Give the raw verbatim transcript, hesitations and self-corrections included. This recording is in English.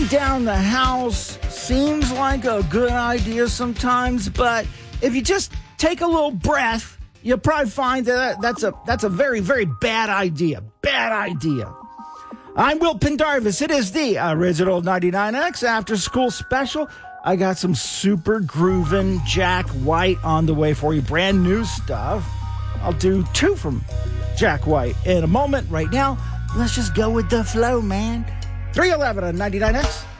burning down the house seems like a good idea sometimes, but if you just take a little breath, you'll probably find that that's a that's a very, very bad idea. Bad idea. I'm Will Pendarvis. It is the original ninety-nine X After School Special. I got some super groovin' Jack White on the way for you. Brand new stuff. I'll do two from Jack White in a moment. Right now, let's just go with the flow, man. three eleven on ninety-nine X